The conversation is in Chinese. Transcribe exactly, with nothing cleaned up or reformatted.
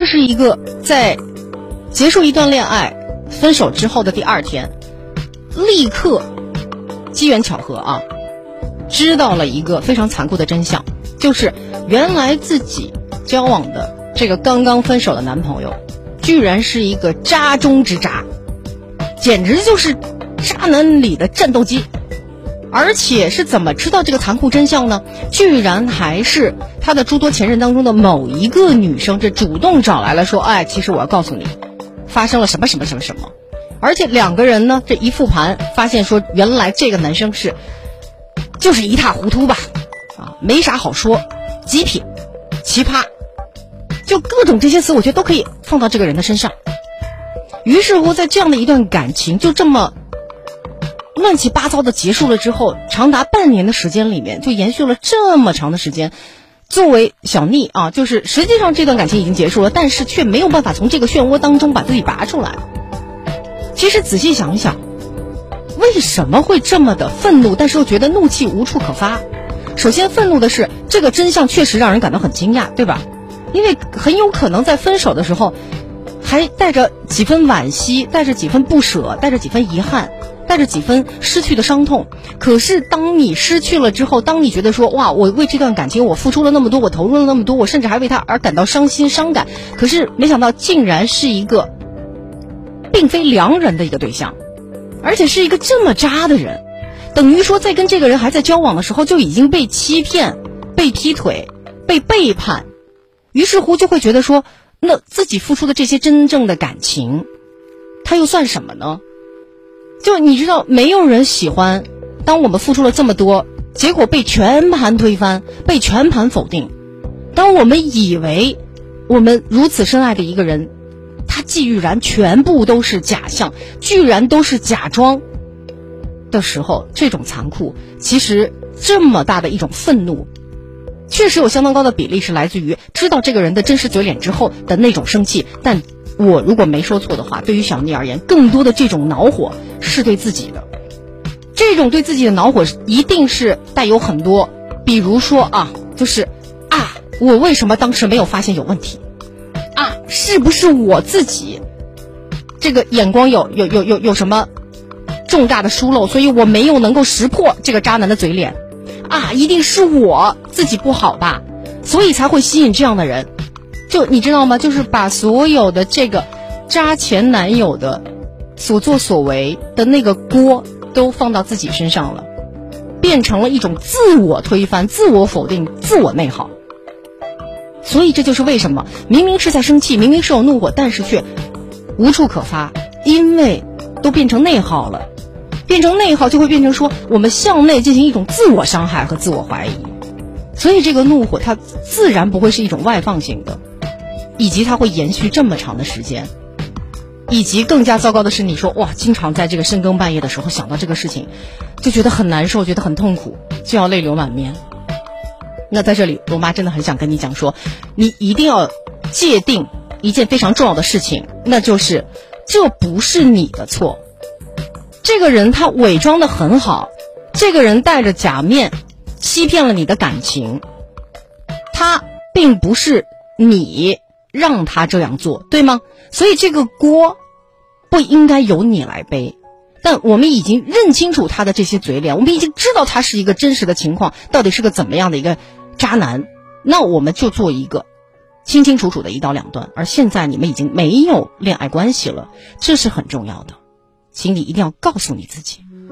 是一个在结束一段恋爱分手之后的第二天，立刻机缘巧合啊，知道了一个非常残酷的真相，就是原来自己交往的这个刚刚分手的男朋友居然是一个渣中之渣，简直就是渣男里的战斗机。而且是怎么知道这个残酷真相呢？居然还是他的诸多前任当中的某一个女生，这主动找来了说，哎，其实我要告诉你发生了什么什么什么什么。而且两个人呢，这一复盘发现说，原来这个男生是就是一塌糊涂吧，啊，没啥好说，极品奇葩，就各种这些词我觉得都可以放到这个人的身上。于是乎在这样的一段感情就这么乱七八糟的结束了之后，长达半年的时间里面就延续了这么长的时间。作为小妮啊，就是实际上这段感情已经结束了，但是却没有办法从这个漩涡当中把自己拔出来。其实仔细想一想，为什么会这么的愤怒，但是又觉得怒气无处可发？首先愤怒的是这个真相确实让人感到很惊讶，对吧？因为很有可能在分手的时候还带着几分惋惜，带着几分不舍，带着几分遗憾，带着几分失去的伤痛。可是当你失去了之后，当你觉得说，哇，我为这段感情我付出了那么多，我投入了那么多，我甚至还为他而感到伤心伤感，可是没想到竟然是一个并非良人的一个对象，而且是一个这么渣的人，等于说在跟这个人还在交往的时候就已经被欺骗，被劈腿，被背叛。于是乎就会觉得说，那自己付出的这些真正的感情他又算什么呢？就你知道，没有人喜欢当我们付出了这么多，结果被全盘推翻，被全盘否定。当我们以为我们如此深爱的一个人，他既然全部都是假象，居然都是假装的时候，这种残酷，其实这么大的一种愤怒，确实有相当高的比例是来自于知道这个人的真实嘴脸之后的那种生气。但我如果没说错的话，对于小妮而言，更多的这种恼火是对自己的。这种对自己的恼火一定是带有很多，比如说啊，就是啊，我为什么当时没有发现有问题啊？是不是我自己这个眼光有有有有有什么重大的疏漏，所以我没有能够识破这个渣男的嘴脸啊？一定是我自己不好吧，所以才会吸引这样的人。就你知道吗？就是把所有的这个渣前男友的所作所为的那个锅都放到自己身上了，变成了一种自我推翻、自我否定、自我内耗。所以这就是为什么明明是在生气，明明是有怒火，但是却无处可发，因为都变成内耗了。变成内耗就会变成说，我们向内进行一种自我伤害和自我怀疑。所以这个怒火它自然不会是一种外放型的，以及它会延续这么长的时间。以及更加糟糕的是，你说哇，经常在这个深更半夜的时候想到这个事情，就觉得很难受，觉得很痛苦，就要泪流满面。那在这里罗妈真的很想跟你讲说，你一定要界定一件非常重要的事情，那就是这不是你的错。这个人他伪装得很好，这个人戴着假面欺骗了你的感情，他并不是你让他这样做，对吗？所以这个锅不应该由你来背。但我们已经认清楚他的这些嘴脸，我们已经知道他是一个真实的情况，到底是个怎么样的一个渣男，那我们就做一个清清楚楚的一刀两断。而现在你们已经没有恋爱关系了，这是很重要的，请你一定要告诉你自己。